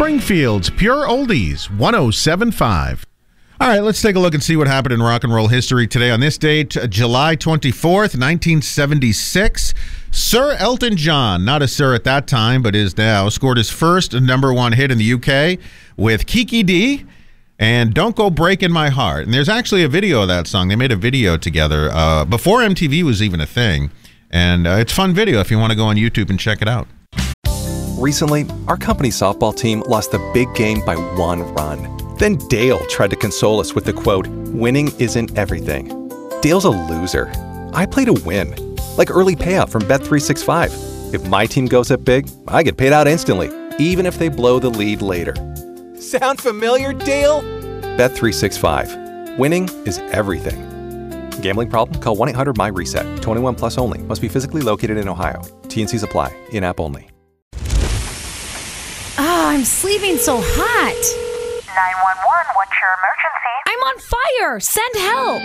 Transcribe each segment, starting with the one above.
Springfield's Pure Oldies, 107.5. All right, let's take a look and see what happened in rock and roll history today. On this date, July 24th, 1976, Sir Elton John, not a sir at that time, but is now, scored his first number one hit in the UK with Kiki D and Don't Go Breaking My Heart. And there's actually a video of that song. They made a video together before MTV was even a thing. And it's a fun video if you want to go on YouTube and check it out. Recently, our company softball team lost the big game by 1 run. Then Dale tried to console us with the quote, "Winning isn't everything." Dale's a loser. I play to win, like early payout from Bet365. If my team goes up big, I get paid out instantly, even if they blow the lead later. Sound familiar, Dale? Bet365. Winning is everything. Gambling problem? Call 1-800-MY-RESET. 21 plus only. Must be physically located in Ohio. T&Cs apply. In-app only. I'm sleeping so hot. 911, what's your emergency? I'm on fire. Send help.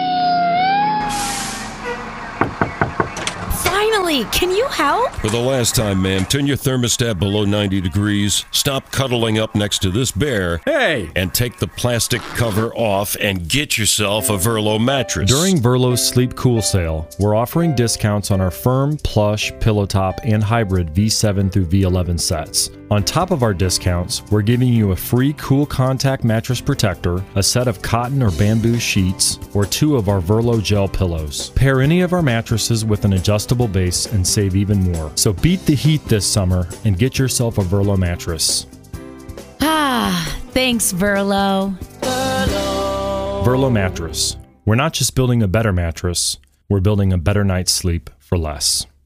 Finally, can you help? For the last time, ma'am, turn your thermostat below 90 degrees, stop cuddling up next to this bear, and take the plastic cover off and get yourself a Verlo mattress. During Verlo's Sleep Cool sale, we're offering discounts on our firm, plush, pillow top, and hybrid V7 through V11 sets. On top of our discounts, we're giving you a free Cool Contact mattress protector, a set of cotton or bamboo sheets, or 2 of our Verlo gel pillows. Pair any of our mattresses with an adjustable base and save even more. So beat the heat this summer and get yourself a Verlo mattress. Thanks, Verlo. Verlo mattress. We're not just building a better mattress, we're building a better night's sleep for less.